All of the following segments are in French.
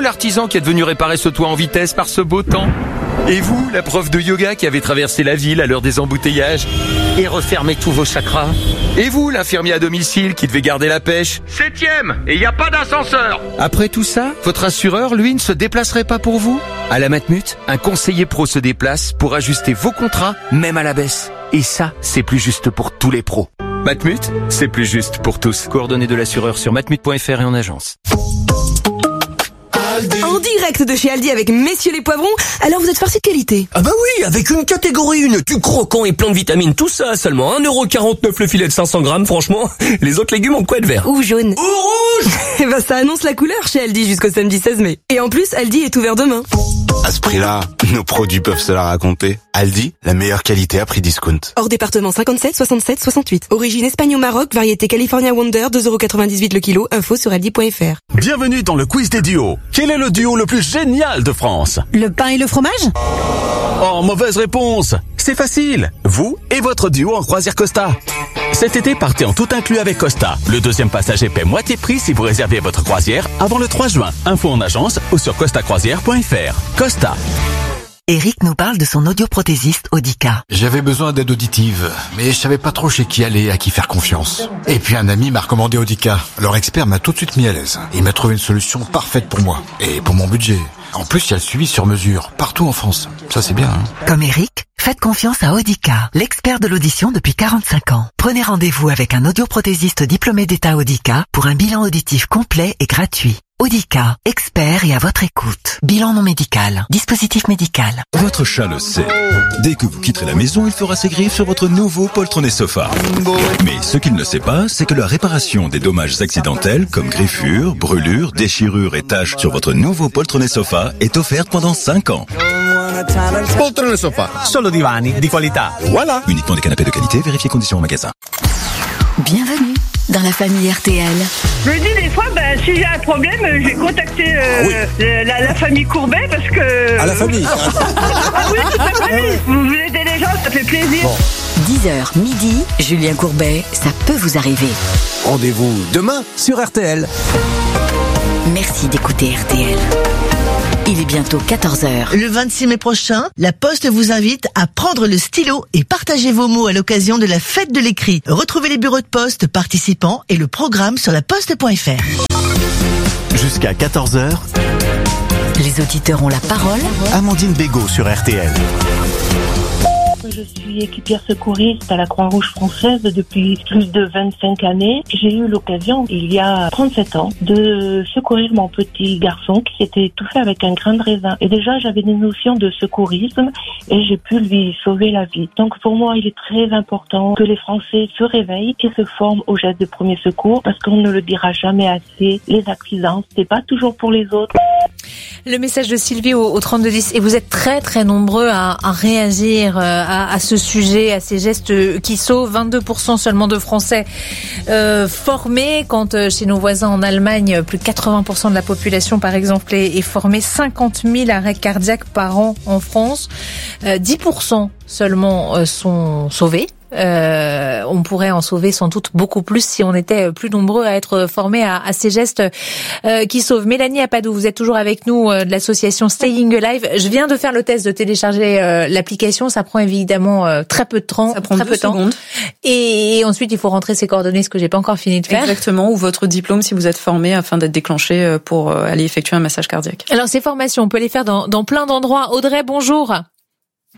l'artisan qui est venu réparer ce toit en vitesse par ce beau temps? Et vous, la prof de yoga qui avait traversé la ville à l'heure des embouteillages et refermé tous vos chakras? Et vous, l'infirmier à domicile qui devait garder la pêche? 7e, et il n'y a pas d'ascenseur. Après tout ça, votre assureur, lui, ne se déplacerait pas pour vous? À la Matmut, un conseiller pro se déplace pour ajuster vos contrats, même à la baisse. Et ça, c'est plus juste pour tous les pros. Matmut, c'est plus juste pour tous. Coordonnées de l'assureur sur matmut.fr et en agence. En direct de chez Aldi avec Messieurs les Poivrons. Alors vous êtes farci de qualité? Ah bah oui, avec une catégorie 1, du croquant et plein de vitamines, tout ça, seulement 1,49€ le filet de 500 grammes, franchement. Les autres légumes ont quoi de vert? Ou jaune. Ou rouge. Eh ben ça annonce la couleur chez Aldi jusqu'au samedi 16 mai. Et en plus, Aldi est ouvert demain. À ce prix-là, nos produits peuvent se la raconter. Aldi, la meilleure qualité à prix discount. Hors département 57, 67, 68. Origine Espagne au Maroc, variété California Wonder, 2,98€ le kilo. Info sur aldi.fr. Bienvenue dans le quiz des duos. Quel est le duo le plus génial de France? Le pain et le fromage? Oh, mauvaise réponse. C'est facile. Vous et votre duo en croisière Costa. Cet été, partez en tout inclus avec Costa. Le deuxième passager paie moitié prix si vous réservez votre croisière avant le 3 juin. Info en agence ou sur costacroisière.fr. Costa. Eric nous parle de son audioprothésiste Audica. J'avais besoin d'aide auditive, mais je savais pas trop chez qui aller, à qui faire confiance. Et puis un ami m'a recommandé Audica. Leur expert m'a tout de suite mis à l'aise. Il m'a trouvé une solution parfaite pour moi et pour mon budget. En plus, il y a le suivi sur mesure, partout en France. Ça, c'est bien, hein. Comme Eric, faites confiance à Audica, l'expert de l'audition depuis 45 ans. Prenez rendez-vous avec un audioprothésiste diplômé d'État Audica pour un bilan auditif complet et gratuit. Audica, expert et à votre écoute. Bilan non médical, dispositif médical. Votre chat le sait. Dès que vous quitterez la maison, il fera ses griffes sur votre nouveau poltronné sofa. Mais ce qu'il ne sait pas, c'est que la réparation des dommages accidentels, comme griffures, brûlures, déchirures et taches sur votre nouveau poltronné sofa est offerte pendant 5 ans. Poltrone sofa. Solo divani di qualità. Voilà. Uniquement des canapés de qualité, vérifiez conditions en magasin. Bienvenue dans la famille RTL. Je me dis des fois, si j'ai un problème, je vais contacter la famille Courbet parce que... À la famille. Ah oui, toute la famille. Vous aidez les gens, ça fait plaisir. Bon. 10h midi, Julien Courbet, ça peut vous arriver. Rendez-vous demain sur RTL. Merci d'écouter RTL. Il est bientôt 14h. Le 26 mai prochain, la Poste vous invite à prendre le stylo et partager vos mots à l'occasion de la fête de l'écrit. Retrouvez les bureaux de poste participants et le programme sur laposte.fr. Jusqu'à 14h, Les auditeurs ont la parole. Amandine Bégaud sur RTL. Je suis équipière secouriste à la Croix-Rouge française depuis plus de 25 années. J'ai eu l'occasion, il y a 37 ans, de secourir mon petit garçon qui s'était étouffé avec un grain de raisin. Et déjà, j'avais des notions de secourisme et j'ai pu lui sauver la vie. Donc pour moi, il est très important que les Français se réveillent et se forment aux gestes de premier secours parce qu'on ne le dira jamais assez. Les accidents, c'est pas toujours pour les autres. Le message de Sylvie au 3210, et vous êtes très très nombreux à réagir à ce sujet, à ces gestes qui sauvent. 22% seulement de Français formés, quand chez nos voisins en Allemagne, plus de 80% de la population par exemple est formée. 50 000 arrêts cardiaques par an en France, 10% seulement sont sauvés. On pourrait en sauver sans doute beaucoup plus si on était plus nombreux à être formés à ces gestes qui sauvent. Mélanie Apadou, vous êtes toujours avec nous de l'association Staying Alive. Je viens de faire le test de télécharger l'application. Ça prend évidemment très peu de temps. Ça prend 2 secondes. Et ensuite, il faut rentrer ses coordonnées, ce que j'ai pas encore fini de faire. Exactement, ou votre diplôme si vous êtes formé afin d'être déclenché pour aller effectuer un massage cardiaque. Alors, ces formations, on peut les faire dans plein d'endroits. Audrey, bonjour. Audrey ?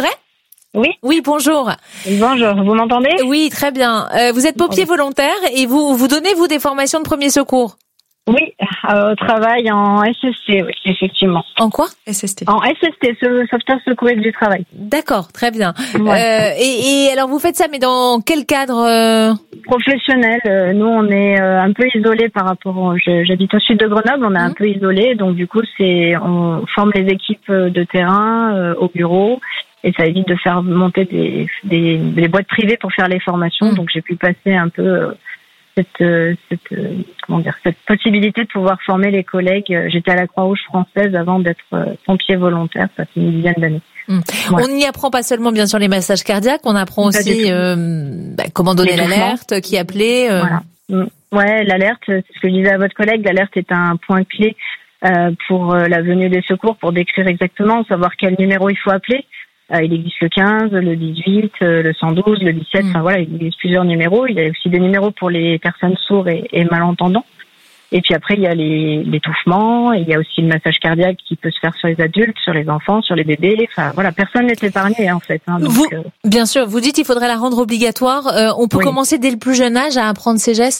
Oui, bonjour. Bonjour, vous m'entendez? Oui, très bien. Vous êtes pompier volontaire et vous donnez, vous, des formations de premier secours? Oui, au travail en SST, oui, effectivement. En quoi? SST. En SST, sauveteur secouriste du travail. D'accord, très bien. Ouais. Et alors, vous faites ça, mais dans quel cadre? Professionnel. Nous, on est un peu isolés par rapport... J'habite au sud de Grenoble, on est un peu isolés, donc du coup, on forme les équipes de terrain au bureau. Et ça évite de faire monter des boîtes privées pour faire les formations. Donc j'ai pu passer un peu cette possibilité de pouvoir former les collègues. J'étais à la Croix-Rouge française avant d'être pompier volontaire, ça fait une dizaine d'années. Voilà. On n'y apprend pas seulement bien sûr les massages cardiaques, on apprend aussi comment donner l'alerte, qui appeler. Voilà. Ouais, l'alerte, c'est ce que je disais à votre collègue, l'alerte est un point clé pour la venue des secours, pour décrire exactement, savoir quel numéro il faut appeler. Il existe le 15, le 18, le 112, le 17, enfin voilà, il existe plusieurs numéros. Il y a aussi des numéros pour les personnes sourdes et malentendants. Et puis après, il y a l'étouffement, et il y a aussi le massage cardiaque qui peut se faire sur les adultes, sur les enfants, sur les bébés. Enfin voilà, personne n'est épargné en fait. Donc, bien sûr, vous dites qu'il faudrait la rendre obligatoire. On peut commencer dès le plus jeune âge à apprendre ces gestes ?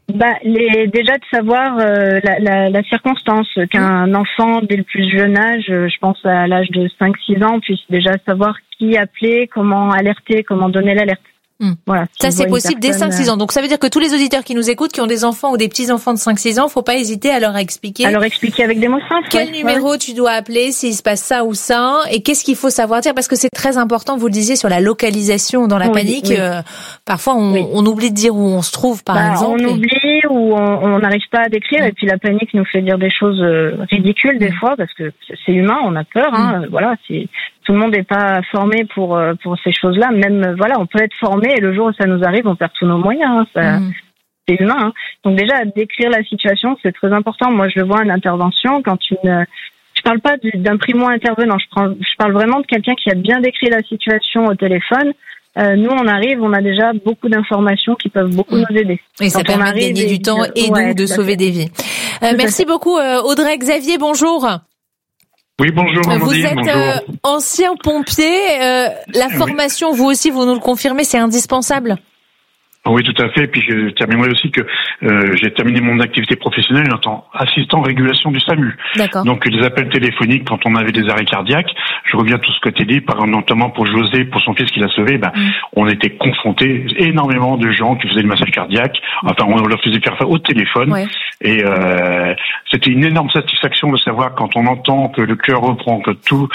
Déjà de savoir la circonstance qu'un enfant dès le plus jeune âge, je pense à l'âge de 5-6 ans, puisse déjà savoir qui appeler, comment alerter, comment donner l'alerte. Voilà, ça c'est possible dès 5-6 ans. Donc ça veut dire que tous les auditeurs qui nous écoutent, qui ont des enfants ou des petits-enfants de 5-6 ans, faut pas hésiter à leur expliquer. Avec des mots simples. Quel numéro tu dois appeler s'il se passe ça ou ça, et qu'est-ce qu'il faut savoir dire, parce que c'est très important, vous le disiez, sur la localisation dans la panique. Parfois on oublie de dire où on se trouve, par exemple. On oublie ou on n'arrive pas à décrire, et puis la panique nous fait dire des choses ridicules des fois, parce que c'est humain, on a peur. Voilà, tout le monde n'est pas formé pour ces choses-là. Même on peut être formé, et le jour où ça nous arrive, on perd tous nos moyens. C'est humain. Donc déjà, décrire la situation, c'est très important. Moi, je le vois en intervention quand je parle pas d'un primo-intervenant. Je parle vraiment de quelqu'un qui a bien décrit la situation au téléphone. Nous, on arrive, on a déjà beaucoup d'informations qui peuvent beaucoup nous aider. Et ça permet de gagner du temps et donc de sauver des vies. Merci beaucoup, Audrey. Xavier, bonjour. Oui, bonjour, Amandine. Vous êtes ancien pompier. La formation, vous aussi, vous nous le confirmez, c'est indispensable. Oui, tout à fait. Et puis je terminerai aussi que j'ai terminé mon activité professionnelle en tant qu'assistant régulation du SAMU. D'accord. Donc les appels téléphoniques quand on avait des arrêts cardiaques, je reviens à tout ce que tu as dit, notamment pour José, pour son fils qui l'a sauvé, on était confrontés énormément de gens qui faisaient le massage cardiaque. Enfin, on leur faisait faire ça au téléphone. Ouais. Et c'était une énorme satisfaction de savoir quand on entend que le cœur reprend, que tout,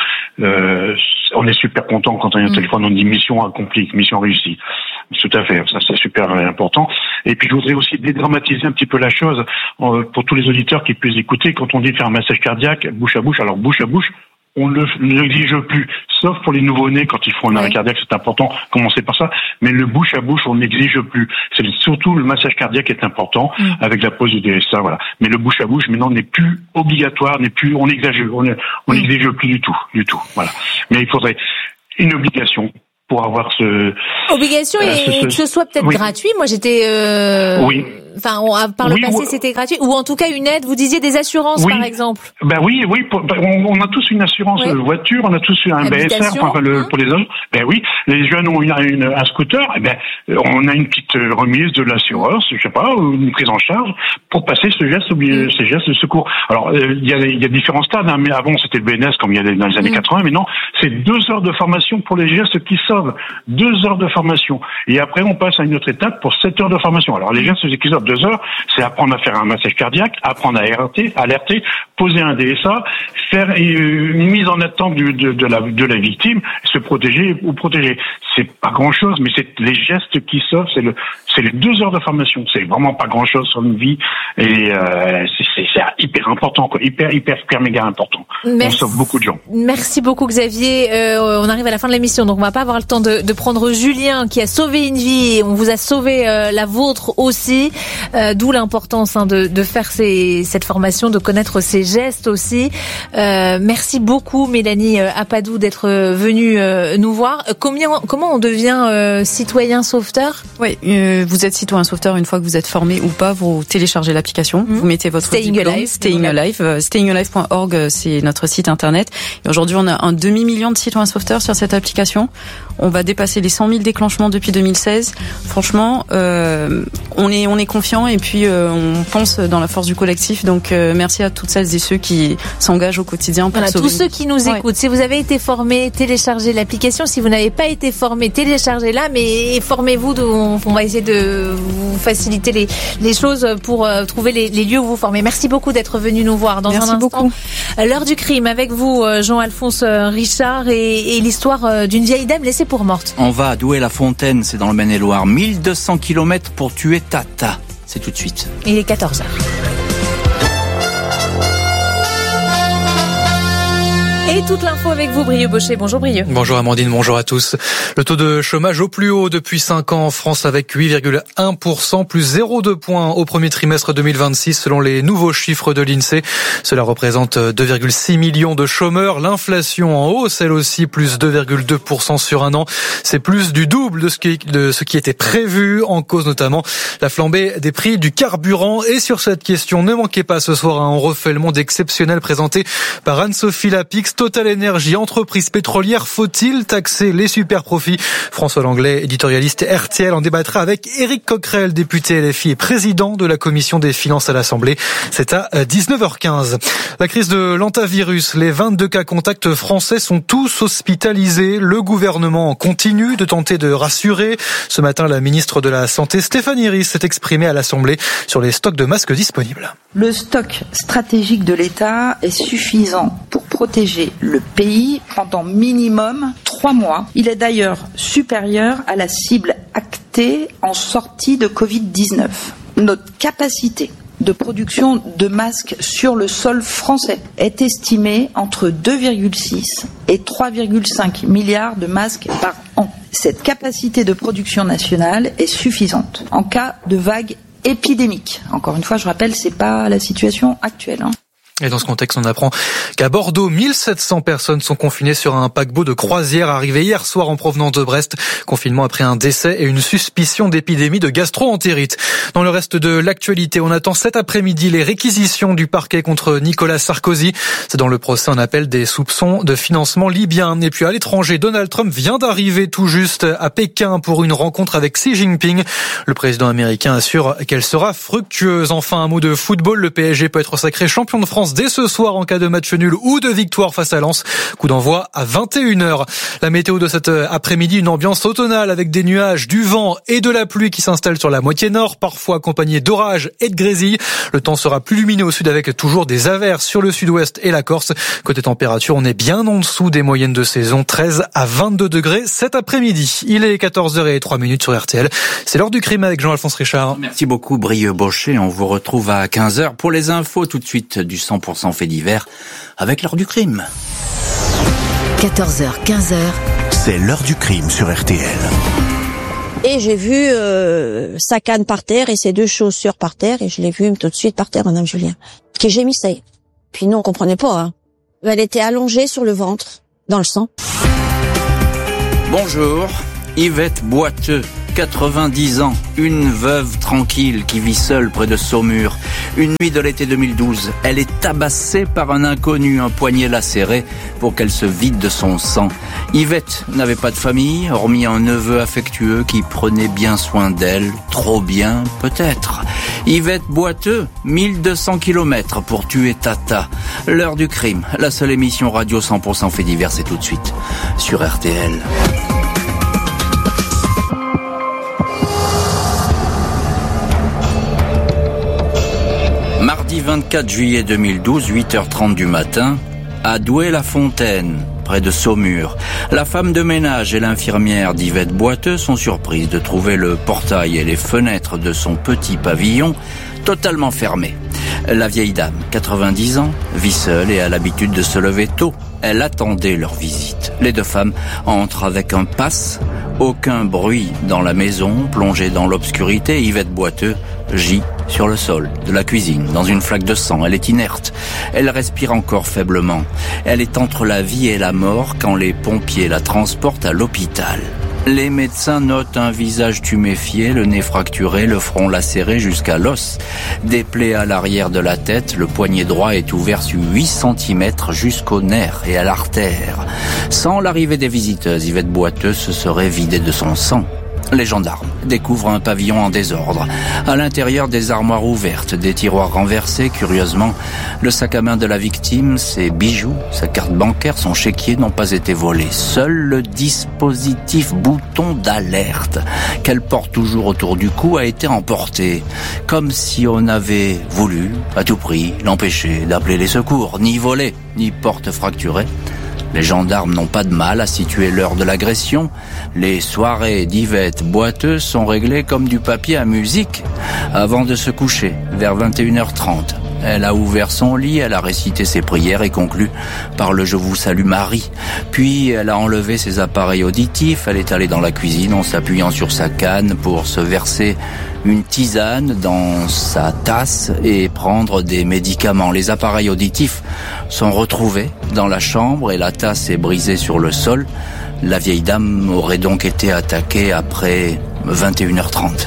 on est super content quand on a un téléphone, on dit mission accomplie, mission réussie. Tout à fait, ça c'est super important. Et puis je voudrais aussi dédramatiser un petit peu la chose pour tous les auditeurs qui puissent écouter. Quand on dit faire un massage cardiaque, bouche à bouche, alors bouche à bouche, on ne l'exige plus, sauf pour les nouveau-nés quand ils font un arrêt cardiaque, c'est important, commencer par ça, mais le bouche à bouche, on n'exige plus. C'est surtout le massage cardiaque qui est important, avec la pose du DSA, voilà. Mais le bouche à bouche, maintenant, n'est plus obligatoire, on n'exige plus du tout, voilà. Mais il faudrait une obligation pour avoir obligation et que ce soit peut-être gratuit. Moi, j'étais enfin, par le passé, c'était gratuit, ou en tout cas une aide. Vous disiez des assurances, par exemple. Oui, on a tous une assurance voiture, on a tous un BSR pour les hommes. Les jeunes ont un scooter. On a une petite remise de l'assureur, je sais pas, ou une prise en charge pour passer ces gestes de secours. Alors, il y a différents stades, mais avant c'était le BNS comme il y a dans les années 80, mais non, c'est 2 heures de formation pour les gestes qui sauvent. 2 heures de formation. Et après, on passe à une autre étape pour 7 heures de formation. Alors, les gestes qui sauvent 2 heures, c'est apprendre à faire un massage cardiaque, apprendre à alerter, poser un DSA, faire une mise en attente de la victime, se protéger ou protéger. C'est pas grand chose, mais c'est les gestes qui sauvent, c'est les 2 heures de formation. C'est vraiment pas grand chose sur une vie, et c'est hyper important, quoi. Hyper méga important. On sauve beaucoup de gens. Merci beaucoup, Xavier. On arrive à la fin de l'émission, donc on va pas avoir le temps de prendre Julien qui a sauvé une vie, et on vous a sauvé la vôtre aussi, d'où l'importance de faire cette formation, de connaître ces gestes aussi. Merci beaucoup, Mélanie Apadou, d'être venue nous voir. Comment on devient citoyen sauveteur? Oui, vous êtes citoyen sauveteur une fois que vous êtes formé ou pas. Vous téléchargez l'application, vous mettez votre diplôme, Staying Alive, stayingalive.org, c'est notre site internet. Et aujourd'hui, on a un demi-million de citoyens sauveteurs sur cette application. On va dépasser les 100 000 déclenchements depuis 2016. Franchement, on est confiant, et puis on pense dans la force du collectif. Donc merci à toutes celles et ceux qui s'engagent au quotidien pour sauver. Tous ceux qui nous écoutent, si vous avez été formés, téléchargez l'application. Si vous n'avez pas été formé, téléchargez-la, mais formez-vous. On va essayer de vous faciliter les choses pour trouver les lieux où vous formez. Merci beaucoup d'être venu nous voir. Dans un instant, beaucoup. L'heure du crime avec vous, Jean-Alphonse Richard, et l'histoire d'une vieille dame laissée pour morte. On va à Douai-la-Fontaine, c'est dans le Maine-et-Loire. 1200 km pour tuer Tata. C'est tout de suite. Il est 14h. Et toute l'info avec vous, Brieux Bochet. Bonjour Brieux. Bonjour Amandine, bonjour à tous. Le taux de chômage au plus haut depuis 5 ans en France avec 8,1%, plus 0,2 points au premier trimestre 2026 selon les nouveaux chiffres de l'INSEE. Cela représente 2,6 millions de chômeurs. L'inflation en hausse, elle aussi, plus 2,2% sur un an. C'est plus du double de ce qui était prévu, en cause notamment la flambée des prix du carburant. Et sur cette question, ne manquez pas ce soir un refait le monde exceptionnel présenté par Anne-Sophie Lapix. Total Énergie, entreprise pétrolière, faut-il taxer les super profits? François Langlais, éditorialiste RTL, en débattra avec Éric Coquerel, député LFI et président de la commission des finances à l'Assemblée. C'est à 19h15. La crise de l'hantavirus, les 22 cas contacts français sont tous hospitalisés. Le gouvernement continue de tenter de rassurer. Ce matin, la ministre de la Santé, Stéphanie Ries, s'est exprimée à l'Assemblée sur les stocks de masques disponibles. Le stock stratégique de l'État est suffisant pour protéger le pays pendant minimum 3 mois. Il est d'ailleurs supérieur à la cible actée en sortie de Covid-19. Notre capacité de production de masques sur le sol français est estimée entre 2,6 et 3,5 milliards de masques par an. Cette capacité de production nationale est suffisante en cas de vague épidémique. Encore une fois, je rappelle, c'est pas la situation actuelle. Et dans ce contexte, on apprend qu'à Bordeaux, 1700 personnes sont confinées sur un paquebot de croisière arrivé hier soir en provenance de Brest. Confinement après un décès et une suspicion d'épidémie de gastro-entérite. Dans le reste de l'actualité, on attend cet après-midi les réquisitions du parquet contre Nicolas Sarkozy. C'est dans le procès en appel des soupçons de financement libyen. Et puis à l'étranger, Donald Trump vient d'arriver tout juste à Pékin pour une rencontre avec Xi Jinping. Le président américain assure qu'elle sera fructueuse. Enfin, un mot de football. Le PSG peut être sacré champion de France dès ce soir en cas de match nul ou de victoire face à Lens. Coup d'envoi à 21h. La météo de cet après-midi, une ambiance automnale avec des nuages, du vent et de la pluie qui s'installent sur la moitié nord, parfois accompagnés d'orages et de grésilles. Le temps sera plus lumineux au sud avec toujours des averses sur le sud-ouest et la Corse. Côté température, on est bien en dessous des moyennes de saison, 13 à 22 degrés cet après-midi. Il est 14h03 sur RTL. C'est l'heure du crime avec Jean-Alphonse Richard. Merci beaucoup Brieux Bochet. On vous retrouve à 15h pour les infos tout de suite du 100% fait divers avec l'heure du crime. 14h, 15h. C'est l'heure du crime sur RTL. Et j'ai vu sa canne par terre et ses 2 chaussures par terre et je l'ai vu tout de suite par terre, Madame Julien, qui gémissait. Puis nous, on comprenait pas. Hein. Elle était allongée sur le ventre, dans le sang. Bonjour, Yvette Boiteux. 90 ans, une veuve tranquille qui vit seule près de Saumur. Une nuit de l'été 2012, elle est tabassée par un inconnu, un poignet lacéré, pour qu'elle se vide de son sang. Yvette n'avait pas de famille, hormis un neveu affectueux qui prenait bien soin d'elle, trop bien peut-être. Yvette Boiteux, 1200 km pour tuer Tata. L'heure du crime, la seule émission radio 100% fait divers, c'est tout de suite sur RTL. Mardi 24 juillet 2012, 8h30 du matin, à Douai-la-Fontaine, près de Saumur. La femme de ménage et l'infirmière d'Yvette Boiteux sont surprises de trouver le portail et les fenêtres de son petit pavillon totalement fermés. La vieille dame, 90 ans, vit seule et a l'habitude de se lever tôt. Elle attendait leur visite. Les 2 femmes entrent avec un passe. Aucun bruit dans la maison, plongée dans l'obscurité. Yvette Boiteux gît sur le sol de la cuisine, dans une flaque de sang. Elle est inerte. Elle respire encore faiblement. Elle est entre la vie et la mort quand les pompiers la transportent à l'hôpital. Les médecins notent un visage tuméfié, le nez fracturé, le front lacéré jusqu'à l'os. Des plaies à l'arrière de la tête, le poignet droit est ouvert sur 8 cm jusqu'au nerf et à l'artère. Sans l'arrivée des visiteuses, Yvette Boiteux se serait vidée de son sang. Les gendarmes découvrent un pavillon en désordre. À l'intérieur, des armoires ouvertes, des tiroirs renversés. Curieusement, le sac à main de la victime, ses bijoux, sa carte bancaire, son chéquier n'ont pas été volés. Seul le dispositif bouton d'alerte qu'elle porte toujours autour du cou a été emporté. Comme si on avait voulu, à tout prix, l'empêcher d'appeler les secours. Ni volé, ni porte fracturée. Les gendarmes n'ont pas de mal à situer l'heure de l'agression. Les soirées d'Yvette Boiteux sont réglées comme du papier à musique avant de se coucher vers 21h30. Elle a ouvert son lit, elle a récité ses prières et conclu par le « Je vous salue Marie ». Puis elle a enlevé ses appareils auditifs, elle est allée dans la cuisine en s'appuyant sur sa canne pour se verser une tisane dans sa tasse et prendre des médicaments. Les appareils auditifs sont retrouvés dans la chambre et la tasse est brisée sur le sol. La vieille dame aurait donc été attaquée après 21h30.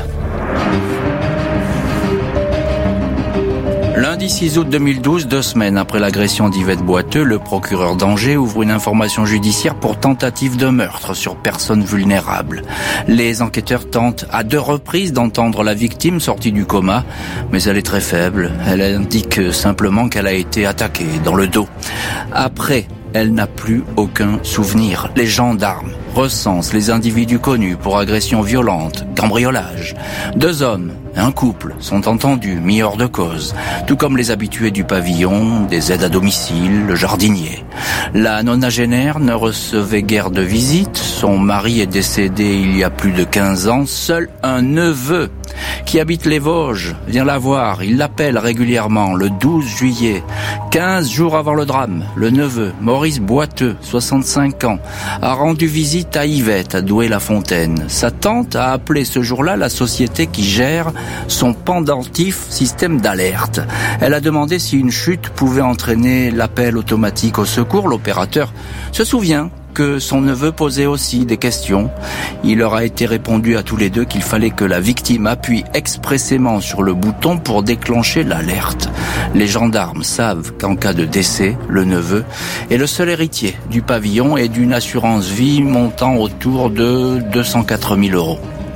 Lundi 6 août 2012, 2 semaines après l'agression d'Yvette Boiteux, le procureur d'Angers ouvre une information judiciaire pour tentative de meurtre sur personne vulnérable. Les enquêteurs tentent à 2 reprises d'entendre la victime sortie du coma, mais elle est très faible. Elle indique simplement qu'elle a été attaquée dans le dos. Après, elle n'a plus aucun souvenir. Les gendarmes recensent les individus connus pour agression violente, cambriolage. 2 hommes et un couple sont entendus, mis hors de cause, tout comme les habitués du pavillon, des aides à domicile, le jardinier. La nonagénaire ne recevait guère de visites, son mari est décédé il y a plus de 15 ans, seul un neveu qui habite les Vosges vient la voir, il l'appelle régulièrement. Le 12 juillet, 15 jours avant le drame, le neveu, Maurice Boiteux, 65 ans, a rendu visite à Yvette, à Douai-la-Fontaine. Sa tante a appelé ce jour-là la société qui gère son pendentif système d'alerte. Elle a demandé si une chute pouvait entraîner l'appel automatique au secours. L'opérateur se souvient que son neveu posait aussi des questions. Il leur a été répondu à tous les deux qu'il fallait que la victime appuie expressément sur le bouton pour déclencher l'alerte. Les gendarmes savent qu'en cas de décès, le neveu est le seul héritier du pavillon et d'une assurance vie montant autour de 204 000 €.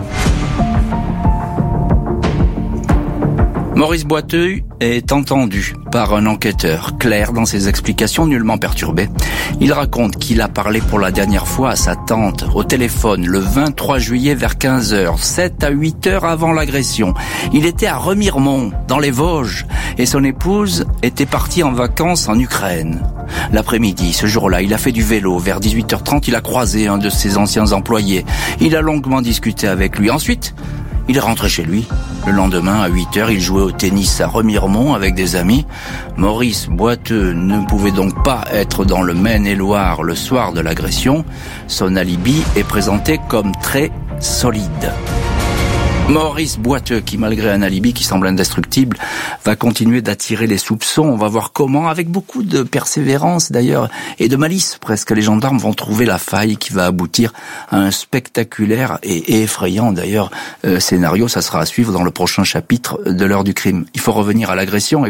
Maurice Boiteux est entendu par un enquêteur, clair dans ses explications, nullement perturbé. Il raconte qu'il a parlé pour la dernière fois à sa tante au téléphone le 23 juillet vers 15h, 7 à 8h avant l'agression. Il était à Remiremont, dans les Vosges, et son épouse était partie en vacances en Ukraine. L'après-midi, ce jour-là, il a fait du vélo. Vers 18h30, il a croisé un de ses anciens employés. Il a longuement discuté avec lui. Ensuite, il est rentré chez lui. Le lendemain, à 8h, il jouait au tennis à Remiremont avec des amis. Maurice Boiteux ne pouvait donc pas être dans le Maine-et-Loire le soir de l'agression. Son alibi est présenté comme très solide. Maurice Boiteux, qui malgré un alibi qui semble indestructible, va continuer d'attirer les soupçons. On va voir comment, avec beaucoup de persévérance d'ailleurs, et de malice presque, les gendarmes vont trouver la faille qui va aboutir à un spectaculaire et effrayant d'ailleurs scénario. Ça sera à suivre dans le prochain chapitre de l'heure du crime. Il faut revenir à l'agression.